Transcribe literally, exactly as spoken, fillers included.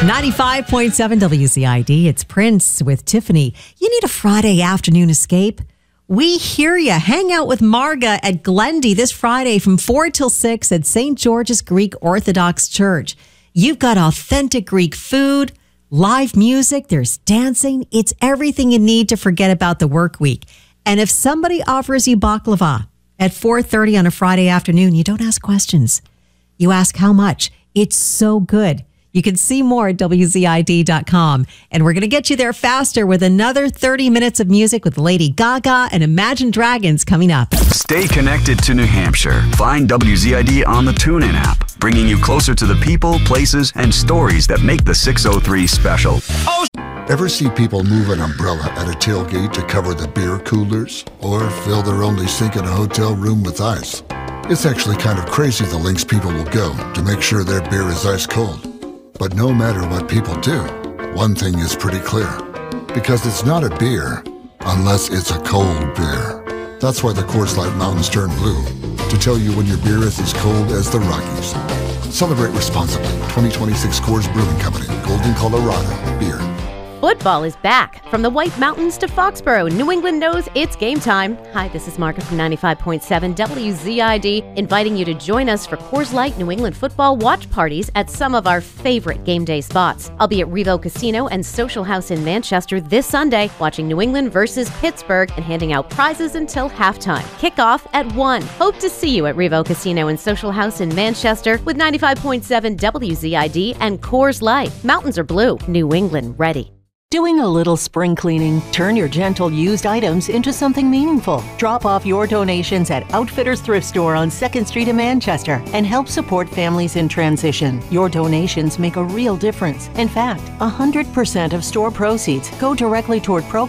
ninety-five point seven W Z I D. It's Prince with Tiffany. You need a Friday afternoon escape? We hear you. Hang out with Marga at Glendy this Friday from four till six at Saint George's Greek Orthodox Church. You've got authentic Greek food, live music, there's dancing. It's everything you need to forget about the work week. And if somebody offers you baklava at four thirty on a Friday afternoon, you don't ask questions. You ask how much. It's so good. You can see more at W Z I D dot com. And we're going to get you there faster with another thirty minutes of music with Lady Gaga and Imagine Dragons coming up. Stay connected to New Hampshire. Find W Z I D on the TuneIn app, bringing you closer to the people, places, and stories that make the six oh three special. Oh. Ever see people move an umbrella at a tailgate to cover the beer coolers? Or fill their only sink in a hotel room with ice? It's actually kind of crazy the lengths people will go to make sure their beer is ice cold. But no matter what people do, one thing is pretty clear. Because it's not a beer unless it's a cold beer. That's why the Coors Light Mountains turn blue, to tell you when your beer is as cold as the Rockies. Celebrate responsibly. twenty twenty-six Coors Brewing Company, Golden, Colorado. Beer. Football is back. From the White Mountains to Foxborough, New England knows it's game time. Hi, this is Margaret from ninety-five point seven W Z I D, inviting you to join us for Coors Light New England football watch parties at some of our favorite game day spots. I'll be at Revo Casino and Social House in Manchester this Sunday, watching New England versus Pittsburgh and handing out prizes until halftime. Kickoff at one. Hope to see you at Revo Casino and Social House in Manchester with ninety-five point seven W Z I D and Coors Light. Mountains are blue. New England ready. Doing a little spring cleaning? Turn your gentle used items into something meaningful. Drop off your donations at Outfitters Thrift Store on second Street in Manchester and help support families in transition. Your donations make a real difference. In fact, one hundred percent of store proceeds go directly toward programs